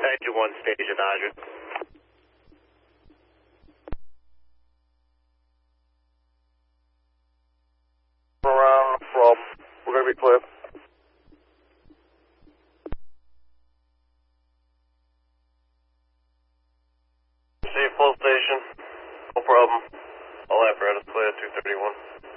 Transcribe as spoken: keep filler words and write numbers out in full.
nine two one station, Dodger. Around from, we're going to be clear. See, full station, no problem. All apparatus clear, two thirty-one.